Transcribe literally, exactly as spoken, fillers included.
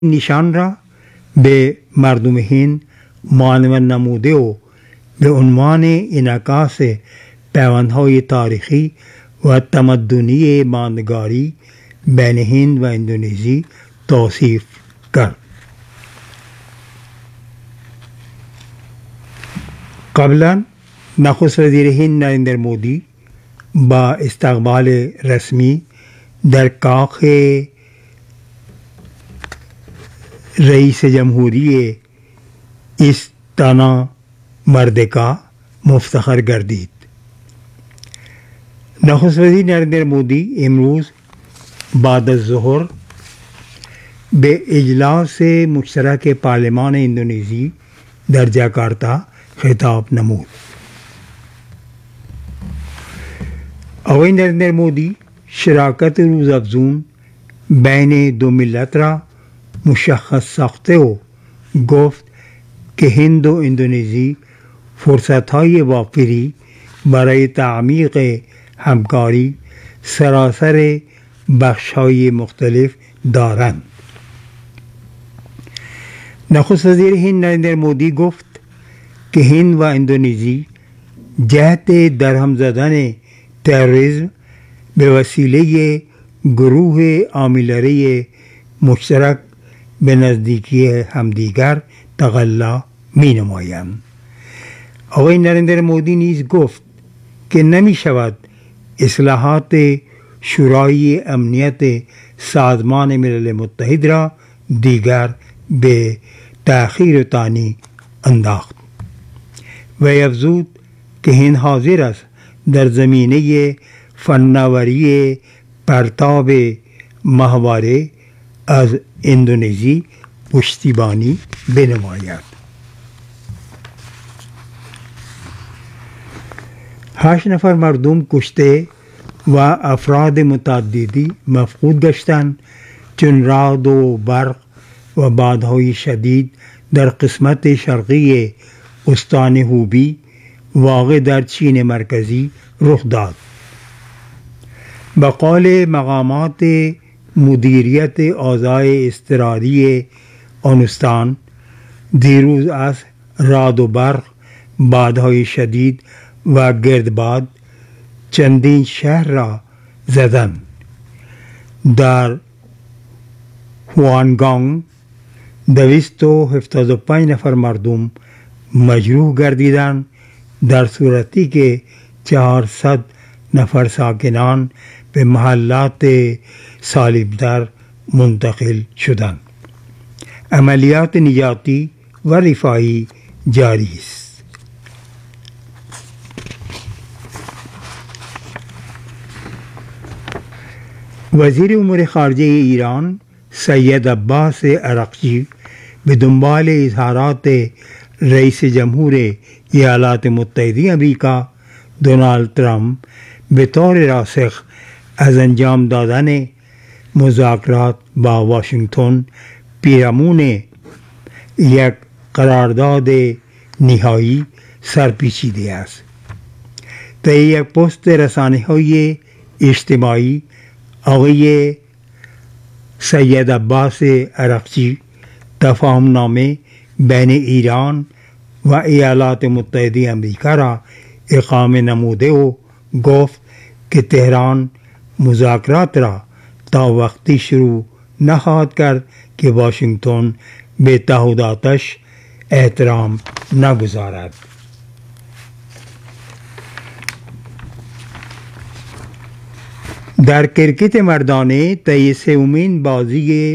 نشان را به مردم هند معنون نموده و به عنوان انعکاس پیوندهای تاریخی و تمدنی ماندگاری بین هند و اندونزی توصیف کرد. قبلا نخست وزیر هند نریندر مودی با استقبال رسمی در کاخ رئیس جمهوری استانا مردکا مفتخر گردید. نخست وزیر نریندر مودی امروز بعد از ظهر به اجلاس مشترک پارلمان اندونزی در جاکارتا خطاب نمود. آقای نریندر مودی شراکت روزافزون بین دو ملت را مشخص ساخته و گفت که هند و اندونزی فرصت‌های وافری برای تعمیق همکاری سراسر بخش‌های مختلف دارند. نخست وزیر هند نریندر مودی گفت که هند و اندونزی جهت درهم زدن تروریسم به وسیله گروه عاملانه مشترک به نزدیکی همدیگر تقلا می نمایند. آقای نریندر مودی نیز گفت که نمی شود اصلاحات شورای امنیت سازمان ملل متحد را دیگر به تأخیر و تانی انداخت و افزود که هند حاضر است در زمینه فناوری پرتاب ماهواره از اندونزی پشتیبانی بنماید. هشت نفر مردم کشته و افراد متعددی مفقود گشتند چون رعد و برق و بادهای شدید در قسمت شرقی استان هوبی واقع در چین مرکزی رخ داد. به قول مقامات مدیریت اوضاع اضطراری آن استان، دیروز از رعد و برق، بادهای شدید و گردباد چندین شهر را زدند. در هوانگانگ دویست و هفتاد و پنج نفر مردم مجروح گردیدند در صورتی که چهارصد نفر ساکنان به محلات سالم‌تر منتقل شدند. عملیات نجاتی و رفاهی جاری است. وزیر امور خارجه ایران سید عباس عراقچی به دنبال اظهارات رئیس جمهور ایالات متحده امریکا دونالد ترامپ به طور راسخ از انجام دادن مذاکرات با واشنگتن پیرامون یک قرارداد نهایی سرپیچیده است. در یک پست رسانه‌های اجتماعی آقای سید عباس عراقچی تفاهم نامه بین ایران و ایالات متحده امریکا را اقامه نموده و گفت که تهران مذاکرات را تا وقتی شروع نخواهد کرد که واشنگتن به تعهداتش احترام نگذارد. در کرکت مردانه طی سومین بازی